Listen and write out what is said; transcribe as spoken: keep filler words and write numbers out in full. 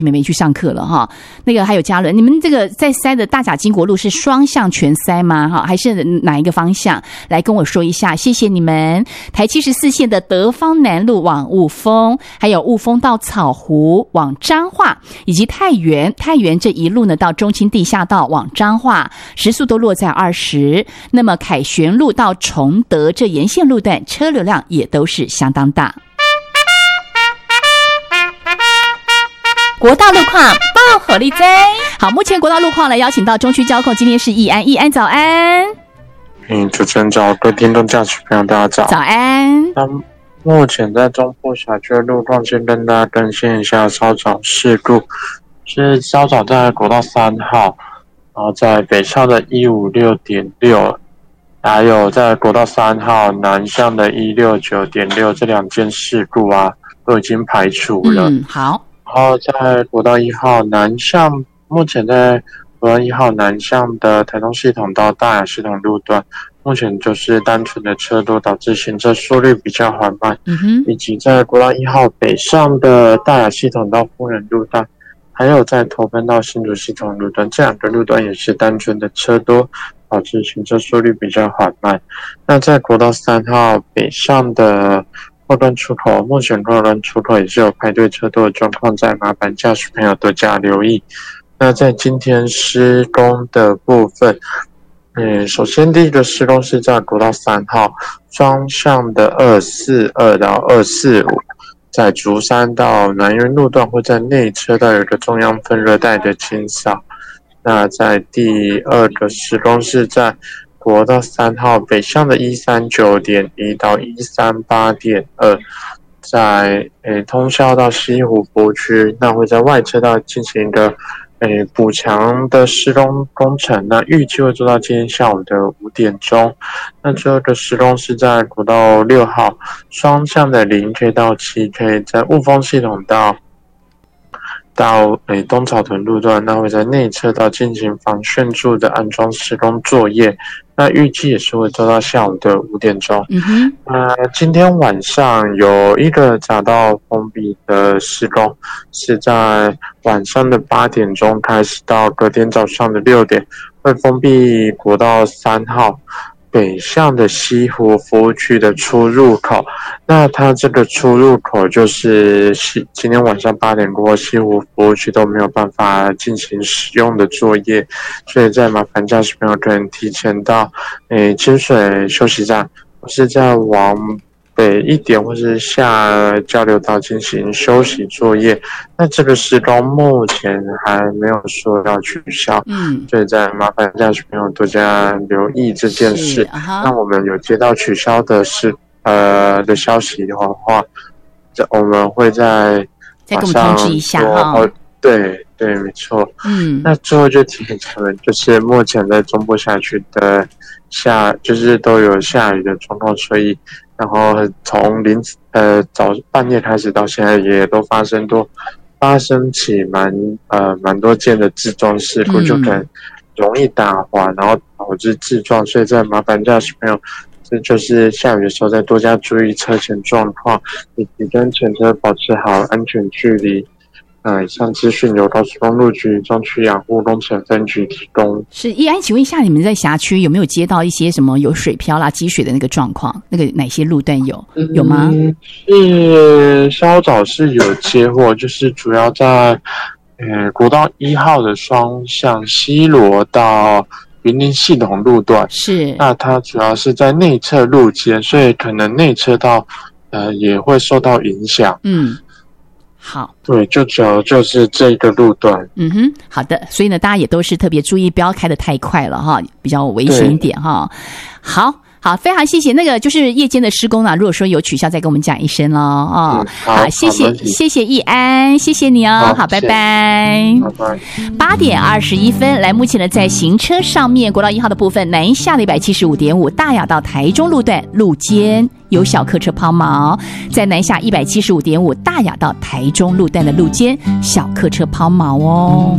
妹妹去上课了哈。那个还有嘉伦，你们这个在塞的大甲经国路是双向全塞吗？哈，还是哪一个方向？来跟我说一下，谢谢你们。台七十四线的德芳南路往雾峰，还有雾峰到草湖往彰化，以及太原，太原这一路呢到中清地下道往彰化，时速都落在二十。那么凯旋路到崇德这沿线路段车流量也都是相当大。国道路况报火力增。好，目前国道路况呢，邀请到中区交控，今天是易安，易安早安。 嗯，主持人早，各位听众驾驶朋友大家早。 早安。 那目前在中部辖区的路况，先跟大家更新一下稍早事故，是稍早在国道三号，然后在北向的一五六点六，还有在国道三号南向的一六九点六，这两件事故啊都已经排除了。 嗯，好。 然后在国道一号南向，目前在国道一号南向的台东系统到大雅系统路段，目前就是单纯的车多导致行车速率比较缓慢， 嗯哼， 以及在国道一号北上的大雅系统到丰原路段，还有在投奔到新竹系统路段，这两个路段也是单纯的车多导致行车速率比较缓慢。那在国道三号北上的后端出口，目前后端出口也是有排队车多的状况，在麻烦驾驶朋友多加留意。那在今天施工的部分，嗯，首先第一个施工是在国道三号双向的二四二到二四五，在竹山到南园路段会在内车道有一个中央分热带的清扫。那在第二个施工是在国道三号北向的一三九点一到一三八点二，在诶通霄到西湖服务区，那会在外车道进行一个诶补强的施工工程，那预计会做到今天下午的五点钟。那最后的施工是在国道六号双向的零 K 到七 K， 在雾峰系统到到诶东草屯路段，那会在内车道进行防眩柱的安装施工作业，那预计也是会做到下午的五点钟。 嗯哼， 那今天晚上有一个匝道封闭的施工，是在晚上的八点钟开始到隔天早上的六点，会封闭国道三号北向的西湖服务区的出入口。那它这个出入口就是西今天晚上八点过后，西湖服务区都没有办法进行使用的作业，所以在麻烦驾驶朋友可能提前到诶清水休息站，或是在往北一点或是下交流道进行休息作业。那这个施工目前还没有说要取消， 嗯， 所以在麻烦驾驶朋友多加留意这件事。 啊、 那我们有接到取消的是呃的消息的话，这我们会在再跟我们通知一下哈。 哦，对对，没错。 嗯， 那最后就提醒他们，就是目前在中部辖区的下，就是都有下雨的状况，所以然后从凌呃早半夜开始到现在，也都发生多发生起蛮呃蛮多件的自撞事故，嗯、就可能容易打滑，然后导致自撞，所以在麻烦驾驶朋友。这就是下雨的时候再多加注意车前状况，以及跟前车保持好安全距离。呃，以上资讯由高速公路局中区养护工程分局提供。 是，易安，请问一下，你们在辖区有没有接到一些什么有水漂啦、积水的那个状况？那个哪些路段有有吗？ 嗯，是稍早是有接获，就是主要在呃国道一号的双向西螺到云林系统路段， 是， 那它主要是在内侧路肩，所以可能内车道呃也会受到影响。 嗯，好， 对，就主要就是这个路段。 嗯哼，好的，所以呢，大家也都是特别注意，不要开得太快了哈，比较危险一点哈。好。好，非常谢谢。那个就是夜间的施工啊，如果说有取消，再跟我们讲一声咯哦。 嗯、好, 好，谢谢，谢谢易安，谢谢你哦。好，好拜拜。 拜拜。 八点二十一分，来，目前呢在行车上面，国道一号的部分，南下的一百七十五点五，大雅到台中路段路肩有小客车抛锚，在南下一百七十五点五，大雅到台中路段的路肩小客车抛锚哦。